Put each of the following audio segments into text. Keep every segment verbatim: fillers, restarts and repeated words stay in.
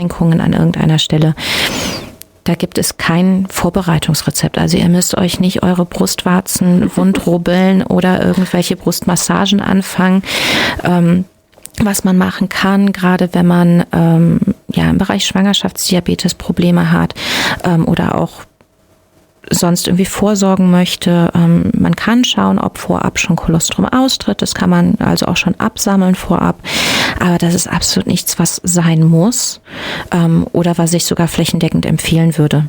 an irgendeiner Stelle. Da gibt es kein Vorbereitungsrezept. Also ihr müsst euch nicht eure Brustwarzen wundrubbeln oder irgendwelche Brustmassagen anfangen. Ähm, was man machen kann, gerade wenn man ähm, ja im Bereich Schwangerschaftsdiabetes Probleme hat ähm, oder auch sonst irgendwie vorsorgen möchte. Ähm, man kann schauen, ob vorab schon Kolostrum austritt. Das kann man also auch schon absammeln vorab. Aber das ist absolut nichts, was sein muss ähm, oder was ich sogar flächendeckend empfehlen würde.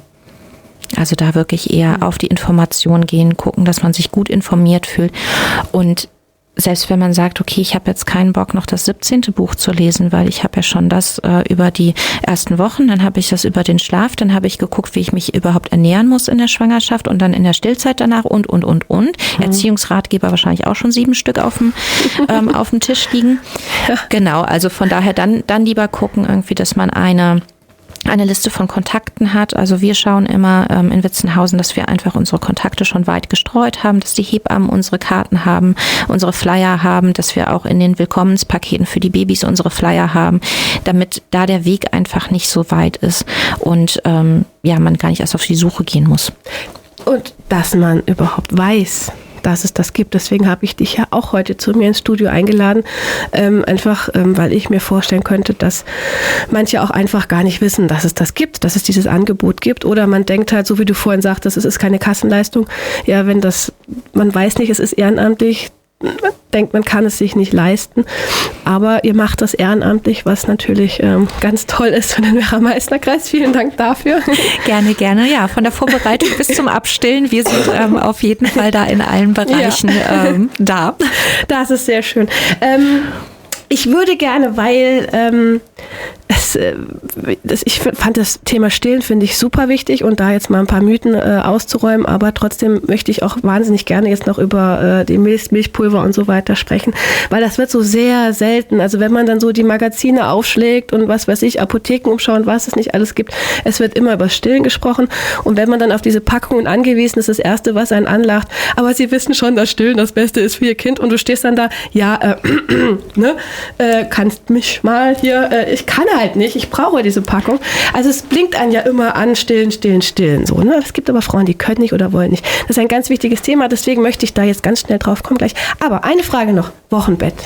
Also da wirklich eher auf die Information gehen, gucken, dass man sich gut informiert fühlt. Und selbst wenn man sagt, okay, ich habe jetzt keinen Bock, noch das siebzehnte Buch zu lesen, weil ich habe ja schon das äh, über die ersten Wochen, dann habe ich das über den Schlaf, dann habe ich geguckt, wie ich mich überhaupt ernähren muss in der Schwangerschaft und dann in der Stillzeit danach und, und, und, und. Mhm. Erziehungsratgeber wahrscheinlich auch schon sieben Stück auf dem, ähm, auf dem Tisch liegen. Ja. Genau, also von daher dann, dann lieber gucken irgendwie, dass man eine eine Liste von Kontakten hat. Also wir schauen immer ähm, in Witzenhausen, dass wir einfach unsere Kontakte schon weit gestreut haben, dass die Hebammen unsere Karten haben, unsere Flyer haben, dass wir auch in den Willkommenspaketen für die Babys unsere Flyer haben, damit da der Weg einfach nicht so weit ist und ähm, ja, man gar nicht erst auf die Suche gehen muss. Und dass man überhaupt weiß, dass es das gibt. Deswegen habe ich dich ja auch heute zu mir ins Studio eingeladen. Ähm, einfach, ähm, weil ich mir vorstellen könnte, dass manche auch einfach gar nicht wissen, dass es das gibt, dass es dieses Angebot gibt. Oder man denkt halt, so wie du vorhin sagtest, es ist keine Kassenleistung. Ja, wenn das, man weiß nicht, es ist ehrenamtlich, man denkt, man kann es sich nicht leisten, aber ihr macht das ehrenamtlich, was natürlich ähm, ganz toll ist für den Werra-Meißner-Kreis. Vielen Dank dafür. Gerne, gerne. Ja, von der Vorbereitung bis zum Abstillen. Wir sind ähm, auf jeden Fall da in allen Bereichen ja. ähm, da. Das ist sehr schön. Ähm, ich würde gerne, weil ähm, es, äh, das, ich fand das Thema Stillen, finde ich super wichtig und da jetzt mal ein paar Mythen äh, auszuräumen, aber trotzdem möchte ich auch wahnsinnig gerne jetzt noch über äh, die Milch, Milchpulver und so weiter sprechen, weil das wird so sehr selten, also wenn man dann so die Magazine aufschlägt und was weiß ich, Apotheken umschauen, was es nicht alles gibt, es wird immer über Stillen gesprochen und wenn man dann auf diese Packungen angewiesen ist, das Erste, was einen anlacht, aber Sie wissen schon, dass Stillen das Beste ist für Ihr Kind und du stehst dann da, ja, äh, ne, äh, kannst mich mal hier, äh, ich kann halt nicht, ich brauche diese Packung. Also es blinkt einen ja immer an, stillen, stillen, stillen. So, ne? Es gibt aber Frauen, die können nicht oder wollen nicht. Das ist ein ganz wichtiges Thema, deswegen möchte ich da jetzt ganz schnell drauf kommen gleich. Aber eine Frage noch, Wochenbett.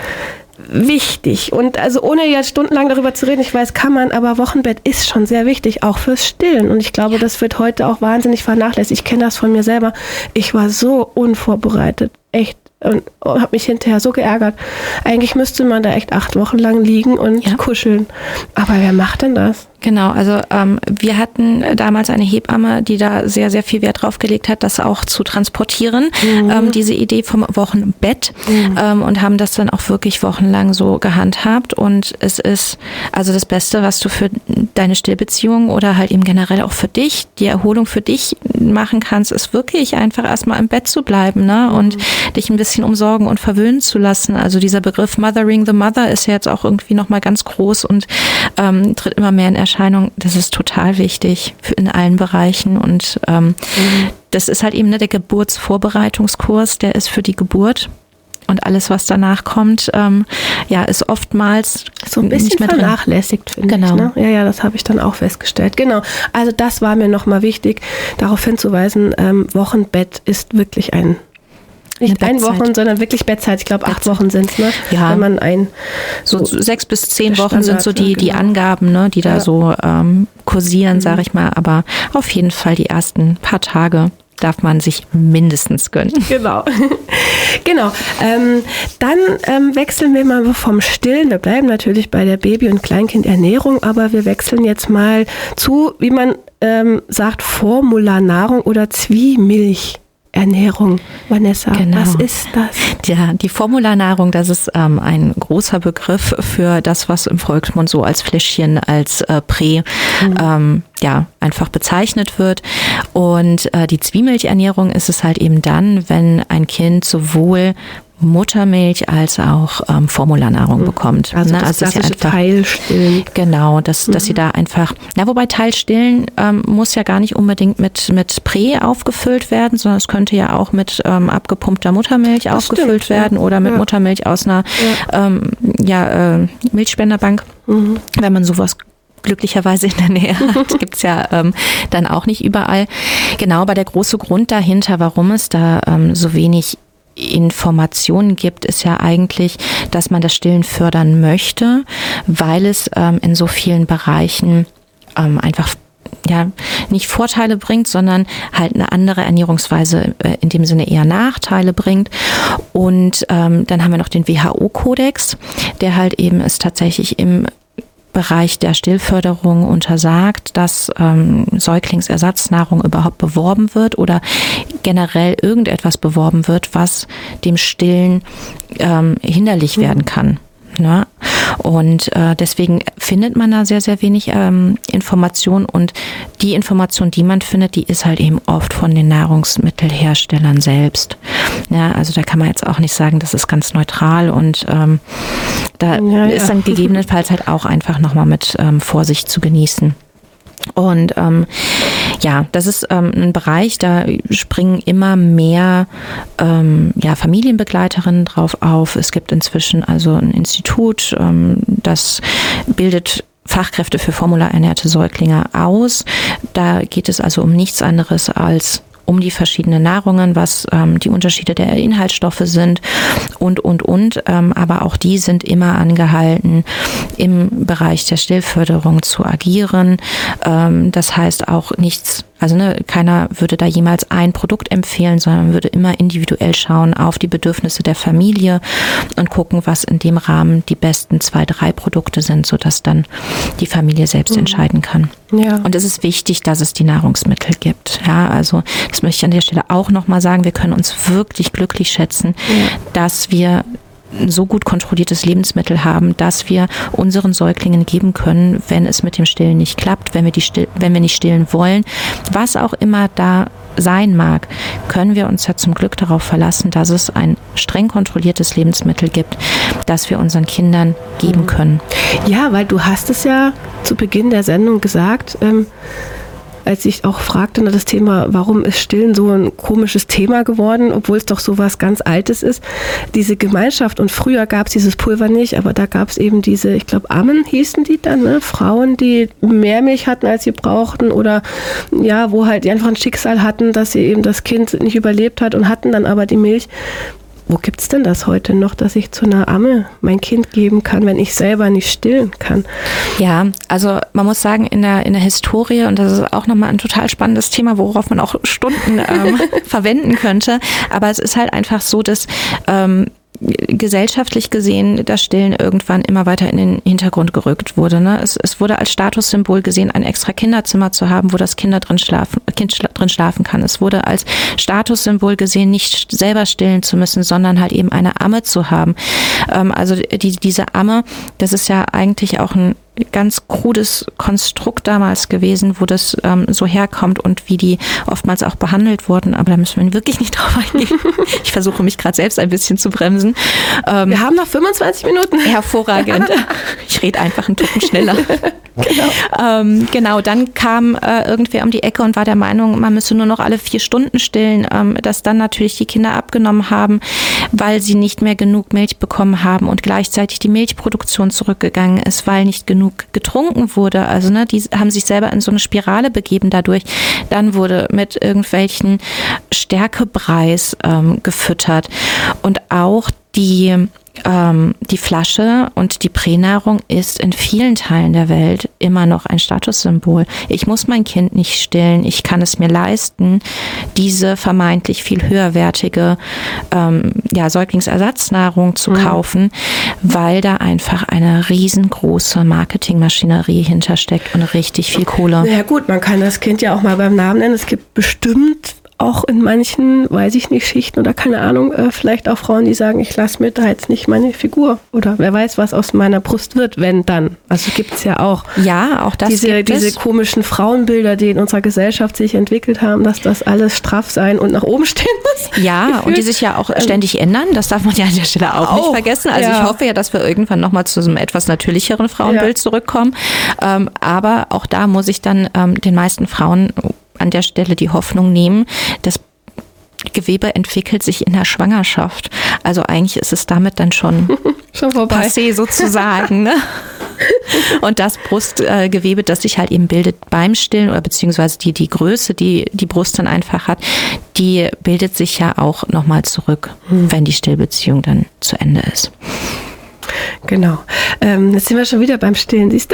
Wichtig und also ohne jetzt stundenlang darüber zu reden, ich weiß, kann man, aber Wochenbett ist schon sehr wichtig, auch fürs Stillen und ich glaube, das wird heute auch wahnsinnig vernachlässigt. Ich kenne das von mir selber. Ich war so unvorbereitet, echt. Und habe mich hinterher so geärgert. Eigentlich müsste man da echt acht Wochen lang liegen und ja. kuscheln. Aber wer macht denn das? Genau, also ähm, wir hatten damals eine Hebamme, die da sehr, sehr viel Wert drauf gelegt hat, das auch zu transportieren, mhm. ähm, diese Idee vom Wochenbett mhm. ähm, und haben das dann auch wirklich wochenlang so gehandhabt und es ist also das Beste, was du für deine Stillbeziehung oder halt eben generell auch für dich, die Erholung für dich machen kannst, ist wirklich einfach erstmal im Bett zu bleiben, ne? Und mhm. dich ein bisschen umsorgen und verwöhnen zu lassen. Also dieser Begriff Mothering the Mother ist ja jetzt auch irgendwie nochmal ganz groß und ähm, tritt immer mehr in Erscheinung. Das ist total wichtig für in allen Bereichen und ähm, mhm. das ist halt eben ne, der Geburtsvorbereitungskurs, der ist für die Geburt und alles, was danach kommt, ähm, ja, ist oftmals so ein bisschen nicht mehr vernachlässigt, finde genau. ich. Ne? Ja, ja, das habe ich dann auch festgestellt. Genau, also das war mir nochmal wichtig, darauf hinzuweisen, ähm, Wochenbett ist wirklich ein Nicht ein Wochen, sondern wirklich Bettzeit. Ich glaube, acht Wochen sind es, ne? Ja. Wenn man ein so, so sechs bis zehn Wochen sind so die, die genau. Angaben, ne, die da ja. so ähm, kursieren, mhm. sage ich mal. Aber auf jeden Fall die ersten paar Tage darf man sich mindestens gönnen. Genau. genau. Ähm, dann ähm, wechseln wir mal vom Stillen. Wir bleiben natürlich bei der Baby- und Kleinkindernährung, aber wir wechseln jetzt mal zu, wie man ähm, sagt, Formularnahrung oder Zwiemilch. Ernährung, Vanessa, genau. Was ist das? Ja, die Formularnahrung, das ist ähm, ein großer Begriff für das, was im Volksmund so als Fläschchen, als äh, Prä, mhm. ähm, ja, einfach bezeichnet wird. Und äh, die Zwiemilchernährung ist es halt eben dann, wenn ein Kind sowohl Muttermilch als auch ähm, Formularnahrung bekommt. Also das also klassische ja einfach, Teilstillen. Genau, dass, mhm. dass sie da einfach, na wobei Teilstillen ähm, muss ja gar nicht unbedingt mit, mit Prä aufgefüllt werden, sondern es könnte ja auch mit ähm, abgepumpter Muttermilch das aufgefüllt stimmt, werden ja. oder mit ja. Muttermilch aus einer ja. Ähm, ja, äh, Milchspenderbank, mhm. wenn man sowas glücklicherweise in der Nähe hat. Gibt es ja ähm, dann auch nicht überall. Genau, aber der große Grund dahinter, warum es da ähm, so wenig Informationen gibt, ist ja eigentlich, dass man das Stillen fördern möchte, weil es ähm, in so vielen Bereichen ähm, einfach ja nicht Vorteile bringt, sondern halt eine andere Ernährungsweise äh, in dem Sinne eher Nachteile bringt. Und ähm, dann haben wir noch den W H O-Kodex, der halt eben es tatsächlich im Bereich der Stillförderung untersagt, dass ähm, Säuglingsersatznahrung überhaupt beworben wird oder generell irgendetwas beworben wird, was dem Stillen ähm, hinderlich mhm. werden kann. Ne? Und äh, deswegen findet man da sehr, sehr wenig ähm, Information und die Information, die man findet, die ist halt eben oft von den Nahrungsmittelherstellern selbst. Ja, also da kann man jetzt auch nicht sagen, das ist ganz neutral und ähm, da ja, ist dann ja. gegebenenfalls halt auch einfach nochmal mit ähm, Vorsicht zu genießen. Und ähm, ja, das ist ähm, ein Bereich, da springen immer mehr ähm, ja, Familienbegleiterinnen drauf auf. Es gibt inzwischen also ein Institut, ähm, das bildet Fachkräfte für formularernährte Säuglinge aus. Da geht es also um nichts anderes als um die verschiedenen Nahrungen, was ähm, die Unterschiede der Inhaltsstoffe sind und, und, und. Ähm, aber auch die sind immer angehalten, im Bereich der Stillförderung zu agieren. Ähm, das heißt auch nichts, also ne, keiner würde da jemals ein Produkt empfehlen, sondern würde immer individuell schauen auf die Bedürfnisse der Familie und gucken, was in dem Rahmen die besten zwei, drei Produkte sind, sodass dann die Familie selbst mhm. entscheiden kann. Ja. Und es ist wichtig, dass es die Nahrungsmittel gibt. Ja, also das möchte ich an der Stelle auch nochmal sagen. Wir können uns wirklich glücklich schätzen, ja. dass wir ein so gut kontrolliertes Lebensmittel haben, dass wir unseren Säuglingen geben können, wenn es mit dem Stillen nicht klappt, wenn wir die still, wenn wir nicht stillen wollen, was auch immer da sein mag, können wir uns ja zum Glück darauf verlassen, dass es ein streng kontrolliertes Lebensmittel gibt, das wir unseren Kindern geben können. Ja, weil du hast es ja zu Beginn der Sendung gesagt, ähm, als ich auch fragte, das Thema, warum ist Stillen so ein komisches Thema geworden, obwohl es doch so was ganz Altes ist. Diese Gemeinschaft, und früher gab es dieses Pulver nicht, aber da gab es eben diese, ich glaube, Ammen hießen die dann, ne? Frauen, die mehr Milch hatten, als sie brauchten oder ja, wo halt die einfach ein Schicksal hatten, dass sie eben das Kind nicht überlebt hat und hatten dann aber die Milch. Wo gibt's denn das heute noch, dass ich zu einer Amme mein Kind geben kann, wenn ich selber nicht stillen kann? Ja, also man muss sagen, in der, in der Historie, und das ist auch nochmal ein total spannendes Thema, worauf man auch Stunden ähm, verwenden könnte, aber es ist halt einfach so, dass ähm, gesellschaftlich gesehen das Stillen irgendwann immer weiter in den Hintergrund gerückt wurde. Ne? Es, es wurde als Statussymbol gesehen, ein extra Kinderzimmer zu haben, wo das Kinder drin schlafen, Kind schla- drin schlafen kann. Es wurde als Statussymbol gesehen, nicht selber stillen zu müssen, sondern halt eben eine Amme zu haben. Ähm, also die, diese Amme, das ist ja eigentlich auch ein ganz krudes Konstrukt damals gewesen, wo das ähm, so herkommt und wie die oftmals auch behandelt wurden. Aber da müssen wir wirklich nicht drauf eingehen. Ich versuche mich gerade selbst ein bisschen zu bremsen. Ähm, wir haben noch fünfundzwanzig Minuten. Hervorragend. Ich rede einfach einen Tucken schneller. Genau. Ähm, genau, dann kam äh, irgendwer um die Ecke und war der Meinung, man müsse nur noch alle vier Stunden stillen, ähm, dass dann natürlich die Kinder abgenommen haben, weil sie nicht mehr genug Milch bekommen haben und gleichzeitig die Milchproduktion zurückgegangen ist, weil nicht genug getrunken wurde. Also ne, die haben sich selber in so eine Spirale begeben dadurch. Dann wurde mit irgendwelchen Stärkebreis ähm, gefüttert und auch die Ähm, die Flasche und die Pränahrung ist in vielen Teilen der Welt immer noch ein Statussymbol. Ich muss mein Kind nicht stillen, ich kann es mir leisten, diese vermeintlich viel höherwertige ähm, ja, Säuglingsersatznahrung zu mhm. kaufen, weil da einfach eine riesengroße Marketingmaschinerie hintersteckt und richtig viel Kohle. Ja gut, man kann das Kind ja auch mal beim Namen nennen. Es gibt bestimmt auch in manchen, weiß ich nicht, Schichten oder keine Ahnung, äh, vielleicht auch Frauen, die sagen, ich lasse mir da jetzt nicht meine Figur oder wer weiß, was aus meiner Brust wird, wenn dann. Also gibt es ja auch. Ja, auch das diese, gibt diese es. komischen Frauenbilder, die in unserer Gesellschaft sich entwickelt haben, dass das alles straff sein und nach oben stehen muss. Ja, gefühlt. Und die sich ja auch ständig ähm, ändern. Das darf man ja an der Stelle auch, auch nicht vergessen. Also ja. Ich hoffe ja, dass wir irgendwann nochmal zu so einem etwas natürlicheren Frauenbild ja. zurückkommen. Ähm, aber auch da muss ich dann ähm, den meisten Frauen an der Stelle die Hoffnung nehmen, dass Gewebe entwickelt sich in der Schwangerschaft. Also eigentlich ist es damit dann schon schon vorbei. Passé sozusagen, ne? Und das Brustgewebe, das sich halt eben bildet beim Stillen oder beziehungsweise die, die Größe, die die Brust dann einfach hat, die bildet sich ja auch nochmal zurück, hm. wenn die Stillbeziehung dann zu Ende ist. Genau. Ähm, jetzt sind wir schon wieder beim Stillen, siehst du?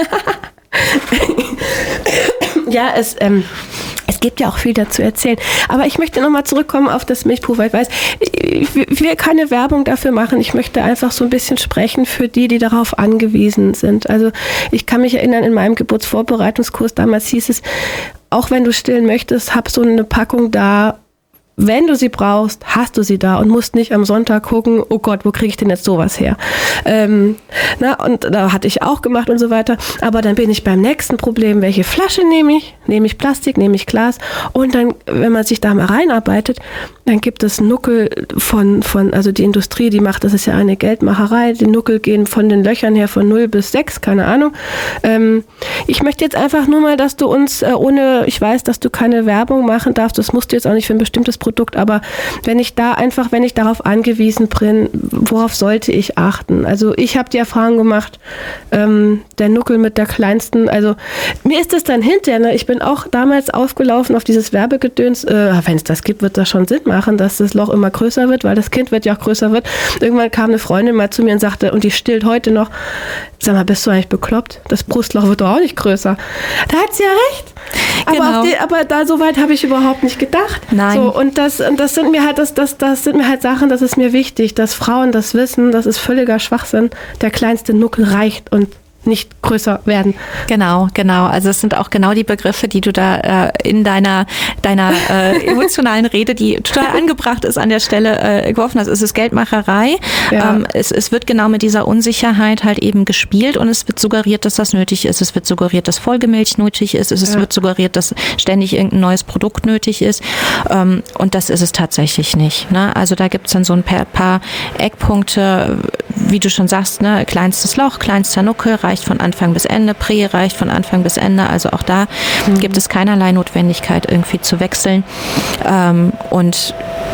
Ja, es... Ähm Es gibt ja auch viel dazu erzählen. Aber ich möchte nochmal zurückkommen auf das Milchpulver. Ich weiß, ich will keine Werbung dafür machen. Ich möchte einfach so ein bisschen sprechen für die, die darauf angewiesen sind. Also ich kann mich erinnern, in meinem Geburtsvorbereitungskurs damals hieß es, auch wenn du stillen möchtest, hab so eine Packung da. Wenn du sie brauchst, hast du sie da und musst nicht am Sonntag gucken, oh Gott, wo kriege ich denn jetzt sowas her? Ähm, na, und da hatte ich auch gemacht und so weiter. Aber dann bin ich beim nächsten Problem, welche Flasche nehme ich? Nehme ich Plastik, nehme ich Glas? Und dann, wenn man sich da mal reinarbeitet, dann gibt es Nuckel von, von, also die Industrie, die macht, das ist ja eine Geldmacherei, die Nuckel gehen von den Löchern her von null bis sechs, keine Ahnung. Ähm, ich möchte jetzt einfach nur mal, dass du uns, äh, ohne, ich weiß, dass du keine Werbung machen darfst, das musst du jetzt auch nicht für ein bestimmtes Produkt, aber wenn ich da einfach, wenn ich darauf angewiesen bin, worauf sollte ich achten? Also ich habe die Erfahrung gemacht, ähm, der Nuckel mit der kleinsten, also mir ist das dann hinterher, ne? Ich bin auch damals aufgelaufen auf dieses Werbegedöns, äh, wenn es das gibt, wird das schon Sinn machen, dass das Loch immer größer wird, weil das Kind wird ja auch größer wird. Irgendwann kam eine Freundin mal zu mir und sagte, und die stillt heute noch, sag mal, bist du eigentlich bekloppt? Das Brustloch wird doch auch nicht größer. Da hat sie ja recht. Aber, genau. auf die, aber da so weit habe ich überhaupt nicht gedacht. Nein. So, und das, und das sind mir halt, das, das, das sind mir halt Sachen, das ist mir wichtig, dass Frauen das wissen, das ist völliger Schwachsinn. Der kleinste Nuckel reicht und nicht größer werden. Genau, genau. Also es sind auch genau die Begriffe, die du da äh, in deiner deiner äh, emotionalen Rede, die total angebracht ist an der Stelle, äh, geworfen hast. Es ist Geldmacherei. Ja. Ähm, es, es wird genau mit dieser Unsicherheit halt eben gespielt und es wird suggeriert, dass das nötig ist. Es wird suggeriert, dass Folgemilch nötig ist. Es ja. wird suggeriert, dass ständig irgendein neues Produkt nötig ist. Ähm, und das ist es tatsächlich nicht. Ne? Also da gibt es dann so ein paar, paar Eckpunkte, wie du schon sagst, ne? Kleinstes Loch, kleinster Nuckel, reicht von Anfang bis Ende, Prä reicht von Anfang bis Ende, also auch da mhm. gibt es keinerlei Notwendigkeit irgendwie zu wechseln ähm, und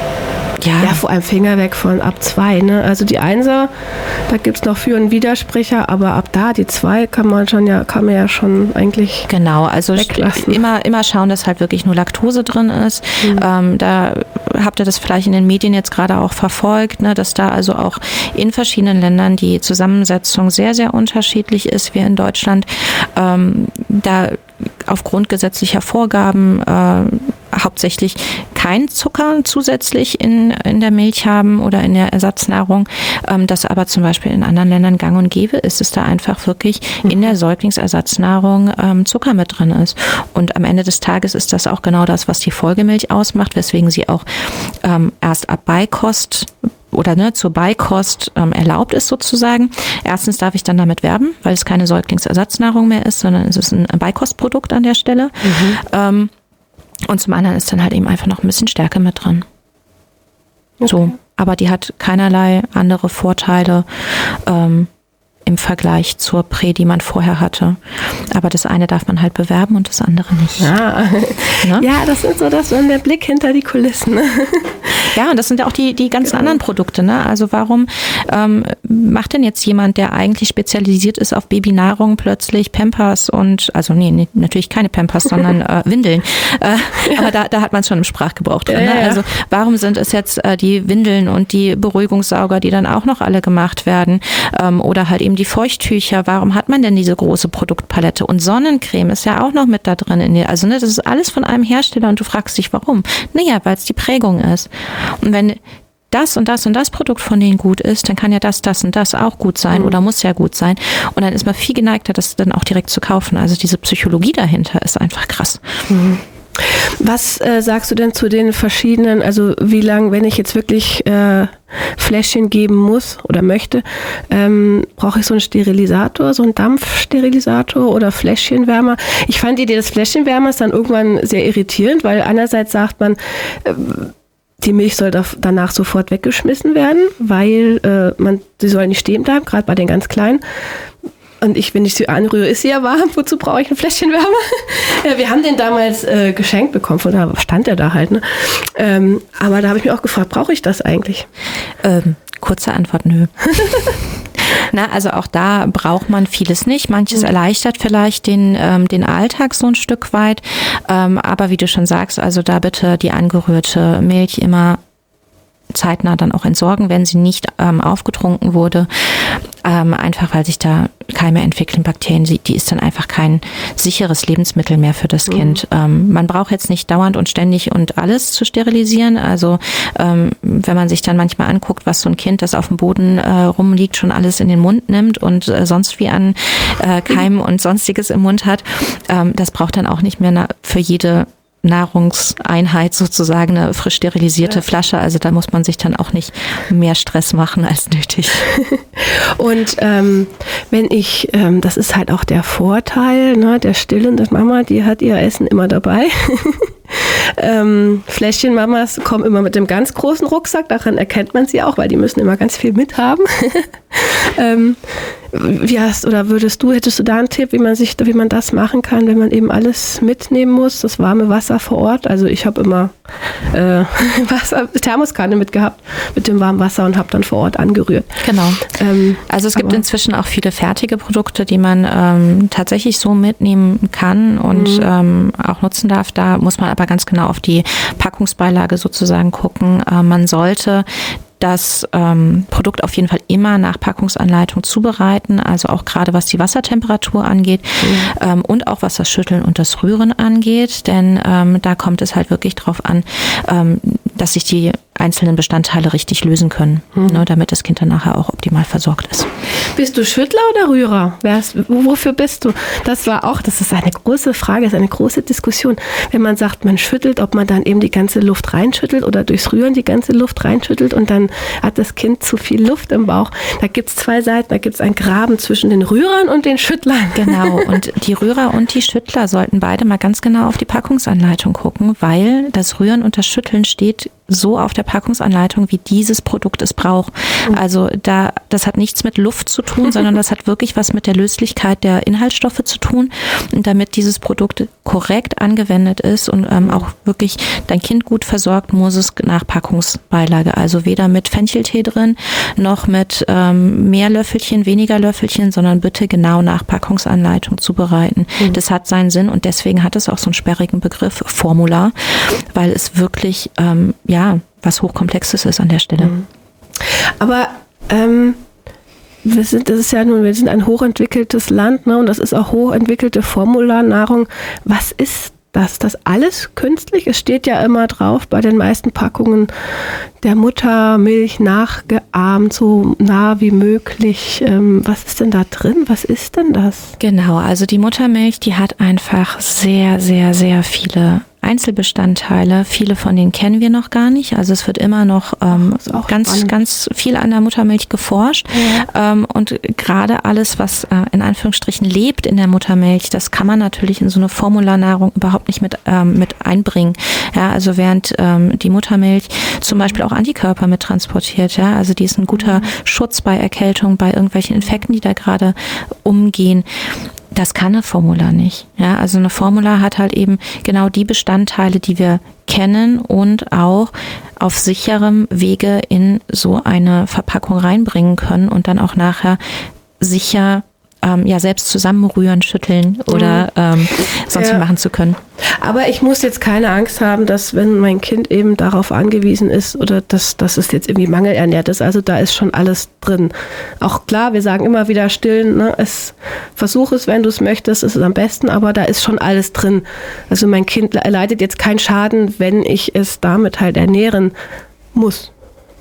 ja. ja, vor allem Finger weg von ab zwei, ne? Also die Einser, da gibt es noch Für- und Widersprecher, aber ab da, die zwei kann man schon ja, kann man ja schon eigentlich genau, also weglassen. immer, immer schauen, dass halt wirklich nur Laktose drin ist. Mhm. Ähm, da habt ihr das vielleicht in den Medien jetzt gerade auch verfolgt, ne, dass da also auch in verschiedenen Ländern die Zusammensetzung sehr, sehr unterschiedlich ist, wie in Deutschland. Ähm, da aufgrund gesetzlicher Vorgaben äh, hauptsächlich kein Zucker zusätzlich in, in der Milch haben oder in der Ersatznahrung, ähm, das aber zum Beispiel in anderen Ländern gang und gäbe ist, es da einfach wirklich in der Säuglingsersatznahrung ähm, Zucker mit drin ist. Und am Ende des Tages ist das auch genau das, was die Folgemilch ausmacht, weswegen sie auch ähm, erst ab Beikost oder ne, zur Beikost ähm, erlaubt ist sozusagen. Erstens darf ich dann damit werben, weil es keine Säuglingsersatznahrung mehr ist, sondern es ist ein Beikostprodukt an der Stelle. Mhm. Ähm, und zum anderen ist dann halt eben einfach noch ein bisschen Stärke mit drin. Okay. So, aber die hat keinerlei andere Vorteile ähm, im Vergleich zur Prä, die man vorher hatte. Aber das eine darf man halt bewerben und das andere nicht. Ja, ja? ja das ist so das so der Blick hinter die Kulissen. Ja, und das sind ja auch die, die ganzen genau. anderen Produkte. Ne? Also warum ähm, macht denn jetzt jemand, der eigentlich spezialisiert ist auf Babynahrung, plötzlich Pampers und, also nee, nee natürlich keine Pampers, sondern äh, Windeln. Äh, ja. Aber da, da hat man es schon im Sprachgebrauch drin. Ja, ne? ja. Also warum sind es jetzt äh, die Windeln und die Beruhigungssauger, die dann auch noch alle gemacht werden? Ähm, oder halt eben die Feuchttücher. Warum hat man denn diese große Produktpalette? Und Sonnencreme ist ja auch noch mit da drin. In der, also ne, das ist alles von einem Hersteller und du fragst dich, warum? Naja, weil es die Prägung ist. Und wenn das und das und das Produkt von denen gut ist, dann kann ja das, das und das auch gut sein mhm. oder muss ja gut sein. Und dann ist man viel geneigter, das dann auch direkt zu kaufen. Also diese Psychologie dahinter ist einfach krass. Mhm. Was äh, sagst du denn zu den verschiedenen, also wie lang, wenn ich jetzt wirklich äh, Fläschchen geben muss oder möchte, ähm, brauche ich so einen Sterilisator, so einen Dampfsterilisator oder Fläschchenwärmer? Ich fand die Idee des Fläschchenwärmers dann irgendwann sehr irritierend, weil einerseits sagt man, äh, die Milch soll danach sofort weggeschmissen werden, weil äh, man, sie soll nicht stehen bleiben, gerade bei den ganz Kleinen. Und ich, wenn ich sie anrühre, ist sie ja warm. Wozu brauche ich ein Fläschchen Wärme? Ja, wir haben den damals äh, geschenkt bekommen, von da stand er da halt. Ne? Ähm, aber da habe ich mich auch gefragt, brauche ich das eigentlich? Ähm, kurze Antwort, nö. Na, also auch da braucht man vieles nicht. Manches erleichtert vielleicht den, ähm, den Alltag so ein Stück weit. Ähm, aber wie du schon sagst, also da bitte die angerührte Milch immer zeitnah dann auch entsorgen, wenn sie nicht ähm, aufgetrunken wurde. Ähm, einfach weil sich da Keime entwickeln, Bakterien, die ist dann einfach kein sicheres Lebensmittel mehr für das mhm. Kind. Ähm, man braucht jetzt nicht dauernd und ständig und alles zu sterilisieren. Also ähm, wenn man sich dann manchmal anguckt, was so ein Kind, das auf dem Boden äh, rumliegt, schon alles in den Mund nimmt und äh, sonst wie an äh, Keimen mhm. und Sonstiges im Mund hat, ähm, das braucht dann auch nicht mehr na- für jede Nahrungseinheit sozusagen eine frisch sterilisierte ja. Flasche. Also da muss man sich dann auch nicht mehr Stress machen als nötig. Und ähm, wenn ich, ähm, das ist halt auch der Vorteil, ne, der stillenden Mama, die hat ihr Essen immer dabei. ähm, Fläschchenmamas kommen immer mit dem ganz großen Rucksack, daran erkennt man sie auch, weil die müssen immer ganz viel mithaben. ähm, wie hast, oder würdest du, hättest du da einen Tipp, wie man sich, wie man das machen kann, wenn man eben alles mitnehmen muss, das warme Wasser vor Ort? Also ich habe immer äh, Wasser, Thermoskanne mitgehabt mit dem warmen Wasser und habe dann vor Ort angerührt. Genau. Ähm, also es gibt inzwischen auch viele fertige Produkte, die man ähm, tatsächlich so mitnehmen kann und mhm. ähm, auch nutzen darf. Da muss man aber ganz genau auf die Packungsbeilage sozusagen gucken. Äh, man sollte das ähm, Produkt auf jeden Fall immer nach Packungsanleitung zubereiten, also auch gerade was die Wassertemperatur angeht mhm. ähm, und auch was das Schütteln und das Rühren angeht, denn ähm, da kommt es halt wirklich drauf an, ähm, dass sich die einzelnen Bestandteile richtig lösen können, mhm. ne, damit das Kind dann nachher auch optimal versorgt ist. Bist du Schüttler oder Rührer? Wär's, wofür bist du? Das war auch, das ist eine große Frage, ist eine große Diskussion. Wenn man sagt, man schüttelt, ob man dann eben die ganze Luft reinschüttelt oder durchs Rühren die ganze Luft reinschüttelt und dann hat das Kind zu viel Luft im Bauch. Da gibt es zwei Seiten, da gibt es einen Graben zwischen den Rührern und den Schüttlern. Genau, und die Rührer und die Schüttler sollten beide mal ganz genau auf die Packungsanleitung gucken, weil das Rühren und das Schütteln steht so auf der Packungsanleitung, wie dieses Produkt es braucht. Also da, das hat nichts mit Luft zu tun, sondern das hat wirklich was mit der Löslichkeit der Inhaltsstoffe zu tun. Und damit dieses Produkt korrekt angewendet ist und ähm, auch wirklich dein Kind gut versorgt, muss es nach Packungsbeilage, also weder mit Fencheltee drin, noch mit ähm, mehr Löffelchen, weniger Löffelchen, sondern bitte genau nach Packungsanleitung zubereiten. Mhm. Das hat seinen Sinn und deswegen hat es auch so einen sperrigen Begriff, Formular, weil es wirklich, ähm, ja, was Hochkomplexes ist an der Stelle. Mhm. Aber ähm, wir sind, das ist ja nun, wir sind ein hochentwickeltes Land, ne, und das ist auch hochentwickelte Formularnahrung. Was ist das? Das alles künstlich? Es steht ja immer drauf bei den meisten Packungen der Muttermilch nachgeahmt, so nah wie möglich. Ähm, was ist denn da drin? Was ist denn das? Genau, also die Muttermilch, die hat einfach sehr, sehr, sehr viele Einzelbestandteile. Viele von denen kennen wir noch gar nicht. Also es wird immer noch ähm, Ach, ganz, spannend. ganz viel an der Muttermilch geforscht. Ja. Ähm, und gerade alles, was äh, in Anführungsstrichen lebt in der Muttermilch, das kann man natürlich in so eine Formularnahrung überhaupt nicht mit, ähm, mit einbringen. Ja, also während ähm, die Muttermilch zum Beispiel auch Antikörper mit transportiert. Ja, also die ist ein guter mhm. Schutz bei Erkältung, bei irgendwelchen Infekten, die da gerade umgehen. Das kann eine Formula nicht. Ja, also eine Formula hat halt eben genau die Bestandteile, die wir kennen und auch auf sicherem Wege in so eine Verpackung reinbringen können und dann auch nachher sicher ähm, ja selbst zusammenrühren, schütteln oder ähm, sonst ja. machen zu können. Aber ich muss jetzt keine Angst haben, dass wenn mein Kind eben darauf angewiesen ist oder dass, dass es jetzt irgendwie mangelernährt ist, also da ist schon alles drin. Auch klar, wir sagen immer wieder stillen, ne? Es, versuch es, wenn du es möchtest, ist es am besten, aber da ist schon alles drin. Also mein Kind leidet jetzt keinen Schaden, wenn ich es damit halt ernähren muss.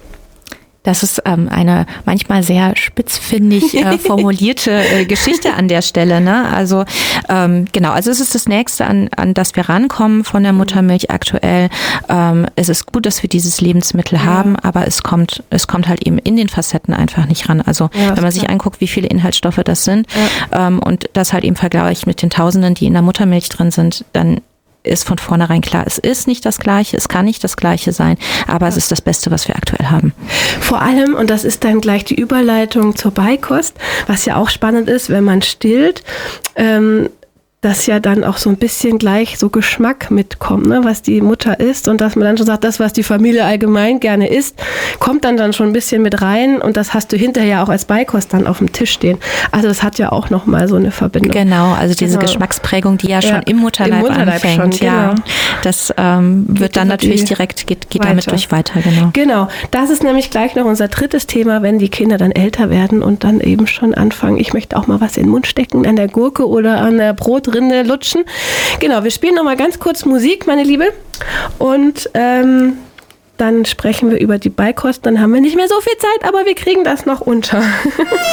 Das ist ähm, eine manchmal sehr spitzfindig äh, formulierte äh, Geschichte an der Stelle. Ne? Also ähm, genau, also es ist das Nächste, an, an das wir rankommen von der Muttermilch aktuell. Ähm, es ist gut, dass wir dieses Lebensmittel ja. haben, aber es kommt, es kommt halt eben in den Facetten einfach nicht ran. Also ja, wenn man sich klar. anguckt, wie viele Inhaltsstoffe das sind ja. ähm, und das halt eben vergleicht mit den Tausenden, die in der Muttermilch drin sind, dann ist von vornherein klar, es ist nicht das Gleiche, es kann nicht das Gleiche sein, aber es ist das Beste, was wir aktuell haben. Vor allem, und das ist dann gleich die Überleitung zur Beikost, was ja auch spannend ist, wenn man stillt, ähm, dass ja dann auch so ein bisschen gleich so Geschmack mitkommt, ne, was die Mutter isst und dass man dann schon sagt, das, was die Familie allgemein gerne isst, kommt dann dann schon ein bisschen mit rein und das hast du hinterher auch als Beikost dann auf dem Tisch stehen. Also das hat ja auch nochmal so eine Verbindung. Genau, also diese genau. Geschmacksprägung, die ja schon ja, im Mutterleib, im Mutterleib anfängt, schon, ja, genau. das ähm, wird dann natürlich direkt, geht, geht damit durch weiter, genau. Genau, das ist nämlich gleich noch unser drittes Thema, wenn die Kinder dann älter werden und dann eben schon anfangen, ich möchte auch mal was in den Mund stecken, an der Gurke oder an der Brot Rinde lutschen. Genau, wir spielen noch mal ganz kurz Musik, meine Liebe. Und ähm, dann sprechen wir über die Beikost. Dann haben wir nicht mehr so viel Zeit, aber wir kriegen das noch unter.